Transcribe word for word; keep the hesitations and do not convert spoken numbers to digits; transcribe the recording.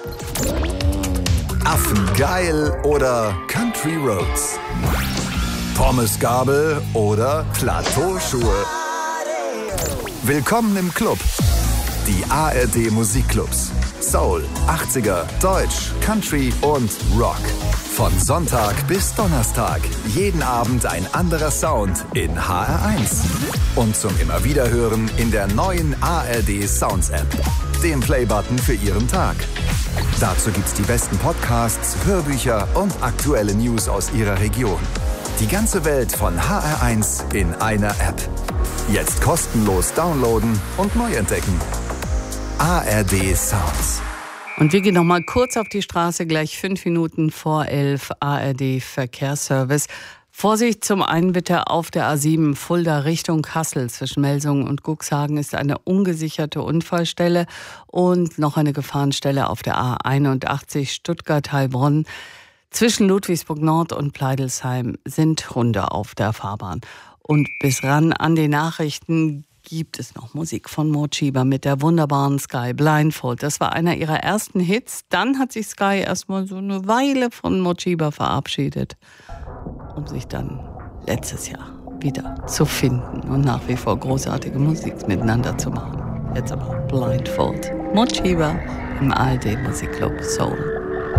Affengeil oder Country Roads? Pommesgabel oder Plateauschuhe? Willkommen im Club. Die A R D Musikclubs. Soul, achtziger, Deutsch, Country und Rock. Von Sonntag bis Donnerstag. Jeden Abend ein anderer Sound in H R eins. Und zum Immerwiederhören in der neuen A R D Sounds App. Dem Playbutton für Ihren Tag. Dazu gibt's die besten Podcasts, Hörbücher und aktuelle News aus Ihrer Region. Die ganze Welt von H R eins in einer App. Jetzt kostenlos downloaden und neu entdecken. A R D Sounds. Und wir gehen noch mal kurz auf die Straße, gleich fünf Minuten vor elf, A R D Verkehrsservice. Vorsicht, zum einen bitte auf der A sieben Fulda Richtung Kassel zwischen Melsungen und Cuxhagen ist eine ungesicherte Unfallstelle und noch eine Gefahrenstelle auf der A einundachtzig Stuttgart-Heilbronn. Zwischen Ludwigsburg Nord und Pleidelsheim sind Hunde auf der Fahrbahn. Und bis ran an die Nachrichten gibt es noch Musik von Morcheeba mit der wunderbaren Sky Blindfold. Das war einer ihrer ersten Hits. Dann hat sich Sky erstmal so eine Weile von Morcheeba verabschiedet, um sich dann letztes Jahr wieder zu finden und nach wie vor großartige Musik miteinander zu machen. Jetzt aber Blindfold. Morcheeba im A R D Musikclub Soul.